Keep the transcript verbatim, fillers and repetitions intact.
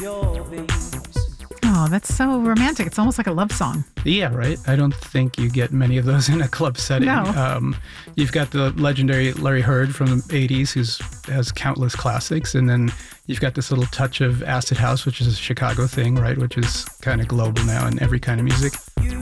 Oh, that's so romantic. It's almost like a love song. Yeah, right. I don't think you get many of those in a club setting. No. Um, you've got the legendary Larry Heard from the eighties, who has countless classics, and then you've got this little touch of acid house, which is a Chicago thing, right? Which is kind of global now in every kind of music.